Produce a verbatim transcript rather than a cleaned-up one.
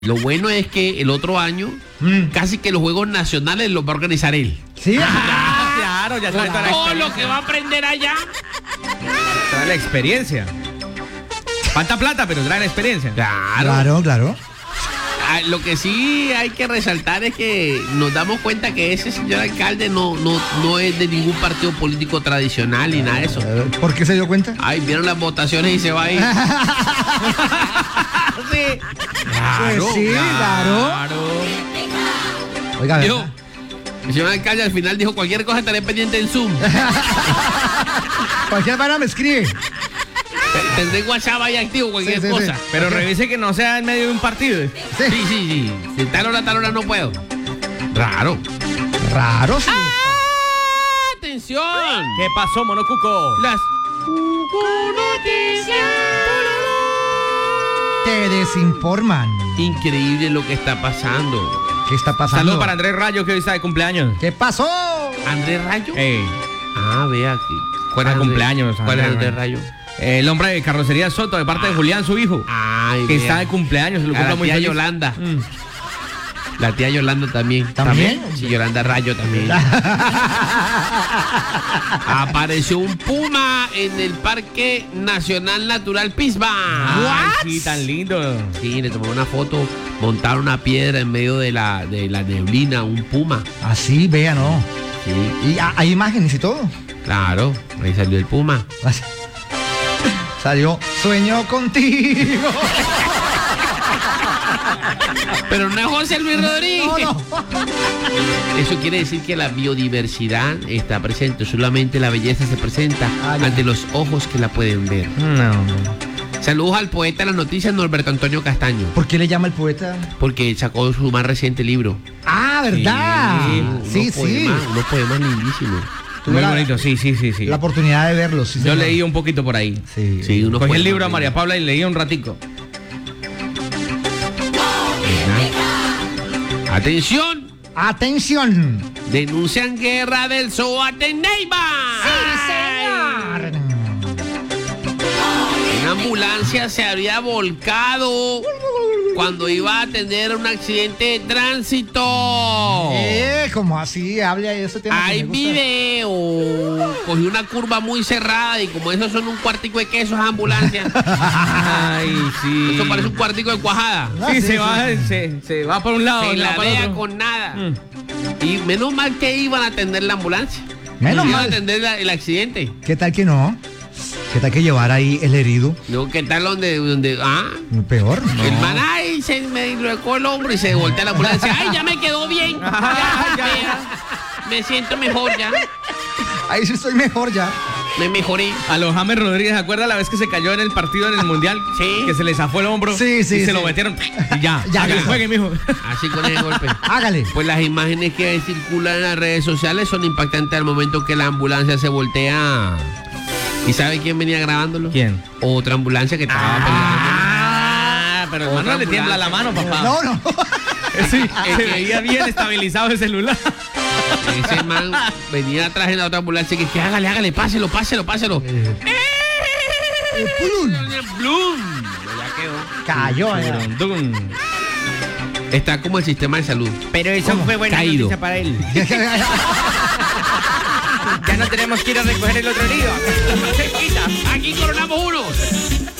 Lo bueno es que el otro año, mm. casi que los Juegos Nacionales los va a organizar él. Sí, ah, claro, ya sabe toda la todo lo que va a aprender allá. Trae la experiencia. Falta plata, pero trae la experiencia. Claro, claro, claro. Ah, lo que sí hay que resaltar es que nos damos cuenta que ese señor alcalde no, no, no es de ningún partido político tradicional ni nada de eso. ¿Por qué se dio cuenta? Ay, vieron las votaciones y se va a ir. Sí. Claro, pues sí, claro. claro. Oiga, dijo, el señor alcalde al final dijo cualquier cosa estaré pendiente en Zoom. Cualquier manera me escribe. Tendré WhatsApp ahí activo, cualquier sí, sí, cosa. Sí. Pero okay. revise que no sea en medio de un partido. Sí, sí, sí. sí. De tal hora a tal hora no puedo. Raro. Raro, sí. ¡Ah! ¡Atención! ¿Qué pasó, Monocuco? Las Cuco Noticias. Te desinforman. Increíble lo que está pasando. ¿Qué está pasando? Saludos para Andrés Rayo, que hoy está de cumpleaños. ¿Qué pasó? ¿Andrés Rayo? Ey. Ah, vea aquí. ¿Cuál es el cumpleaños? ¿Cuál es Andrés Rayo? El hombre de Carrocería Soto, de parte ah. de Julián, su hijo. Ay, que vea. está de cumpleaños. Se lo la muy tía feliz. Yolanda. Mm. La tía Yolanda también. ¿También? Sí, Yolanda Rayo también. Apareció un puma en el Parque Nacional Natural Pisba. Ay, sí, tan lindo. Sí, le tomó una foto, montaron una piedra en medio de la, de la neblina, un puma. Así, vea, ¿no? Sí. Y hay imágenes y todo. Claro, ahí salió el puma. Salió, sueño contigo. Pero no es José Luis Rodríguez. No, no. Eso quiere decir que la biodiversidad está presente. Solamente la belleza se presenta ah, ante los ojos que la pueden ver. No. Saludos al poeta de las noticias, Norberto Antonio Castaño. ¿Por qué le llama el poeta? Porque sacó su más reciente libro. Ah, ¿verdad? Sí, sí. sí. Poemas, unos poemas lindísimos. Muy la, bonito, sí, sí, sí, sí. La oportunidad de verlos. Sí, Yo leí un poquito por ahí. Sí. sí unos Cogí el libro a María Paula y leí un ratico. ¡Atención! ¡Atención! Denuncian guerra del SOAT en Neiva. ¡Sí, señor! Una ambulancia se había volcado cuando iba a atender un accidente de tránsito. Eh, ¿cómo así? Habla de ese tema. Hay video. Cogió una curva muy cerrada y como eso son un cuartico de queso, es ambulancia. Ay, sí. Eso parece un cuartico de cuajada. Ah, sí, sí, se, sí. Va, se, se va por un lado. Se la vea otro. con nada. Mm. Y menos mal que iban a atender la ambulancia. Menos iban mal. a atender la, el accidente. ¿Qué tal que no? ¿Qué tal que llevar ahí el herido? No, ¿qué tal donde, donde, ah? Peor. No. El man, ay, se me luecó el hombro y se voltea la ambulancia. Ay, ya me quedó bien. Ya, ya, ya. Me siento mejor ya. Ahí sí estoy mejor ya. Me mejoré. A los James Rodríguez, ¿se acuerda la vez que se cayó en el partido en el Mundial? Sí. Que se le zafó el hombro. Sí, sí, Y sí. se lo metieron. Y ya. Ya, ya. Juegue, mijo. Así con ese golpe. Hágale. Pues las imágenes que circulan en las redes sociales son impactantes al momento que la ambulancia se voltea. ¿Y sabe quién venía grabándolo? ¿Quién? Otra ambulancia que estaba Ah, pero hermano le tiembla la mano, papá. No, no. Sí, se veía bien estabilizado el celular. Ese man venía atrás en la otra ambulancia que, que hágale, hágale, páselo, páselo, páselo. Eh, eh, plum. ¡Blum! Ya quedó. Cayó allá. Está como el sistema de salud. Pero eso ¿Cómo? fue buena Caído. noticia para él. Ya no tenemos que ir a recoger el otro lío. Aquí coronamos uno.